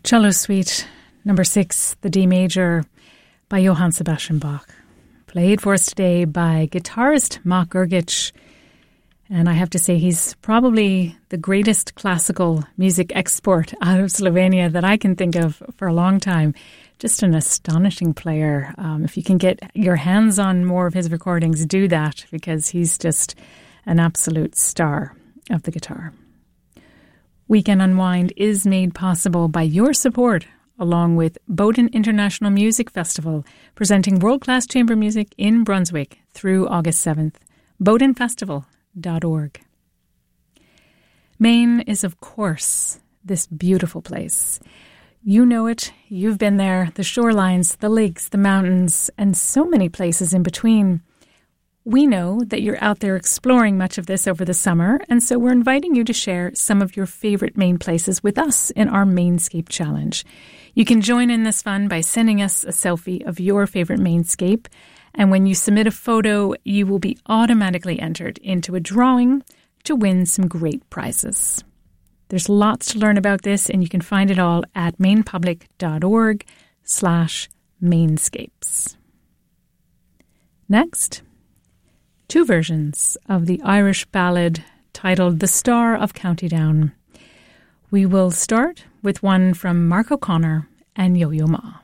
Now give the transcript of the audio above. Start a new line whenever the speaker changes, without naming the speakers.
Cello Suite number 6, the D major by Johann Sebastian Bach. Played for us today by guitarist Mark Grgic. And I have to say, he's probably the greatest classical music export out of Slovenia that I can think of for a long time. Just an astonishing player. If you can get your hands on more of his recordings, do that, because he's just an absolute star of the guitar. Weekend Unwind is made possible by your support, along with Bowden International Music Festival, presenting world-class chamber music in Brunswick through August 7th. BowdenFestival.org. Maine is, of course, this beautiful place. You know it, you've been there, the shorelines, the lakes, the mountains, and so many places in between. We know that you're out there exploring much of this over the summer, and so we're inviting you to share some of your favorite Maine places with us in our Mainscape Challenge. You can join in this fun by sending us a selfie of your favorite Mainscape, and when you submit a photo, you will be automatically entered into a drawing to win some great prizes. There's lots to learn about this, and you can find it all at mainpublic.org/Mainscapes. Next, 2 versions of the Irish ballad titled The Star of County Down. We will start with one from Mark O'Connor and Yo-Yo Ma.